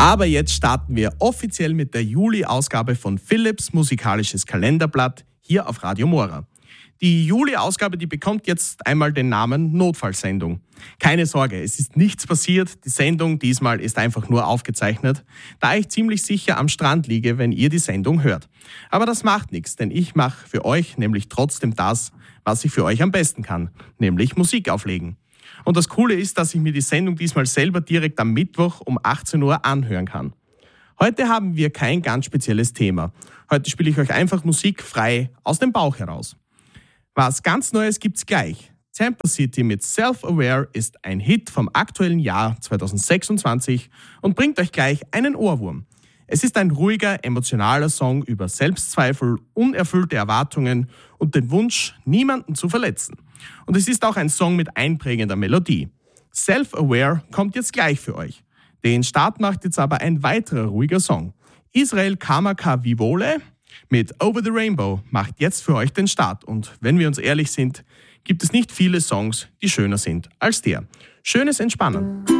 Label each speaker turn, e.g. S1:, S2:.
S1: Aber jetzt starten wir offiziell mit der Juli-Ausgabe von Philips Musikalisches Kalenderblatt hier auf Radio Mora. Die Juli-Ausgabe, die bekommt jetzt einmal den Namen Notfallsendung. Keine Sorge, es ist nichts passiert. Die Sendung diesmal ist einfach nur aufgezeichnet, da ich ziemlich sicher am Strand liege, wenn ihr die Sendung hört. Aber das macht nichts, denn ich mache für euch nämlich trotzdem das, was ich für euch am besten kann, nämlich Musik auflegen. Und das Coole ist, dass ich mir die Sendung diesmal selber direkt am Mittwoch um 18 Uhr anhören kann. Heute haben wir kein ganz spezielles Thema. Heute spiele ich euch einfach Musik frei aus dem Bauch heraus. Was ganz Neues gibt's gleich. Tampa City mit Self-Aware ist ein Hit vom aktuellen Jahr 2026 und bringt euch gleich einen Ohrwurm. Es ist ein ruhiger, emotionaler Song über Selbstzweifel, unerfüllte Erwartungen und den Wunsch, niemanden zu verletzen. Und es ist auch ein Song mit einprägender Melodie. Self-Aware kommt jetzt gleich für euch. Den Start macht jetzt aber ein weiterer ruhiger Song. Israel Kamaka Vivole mit Over the Rainbow macht jetzt für euch den Start. Und wenn wir uns ehrlich sind, gibt es nicht viele Songs, die schöner sind als der. Schönes Entspannen.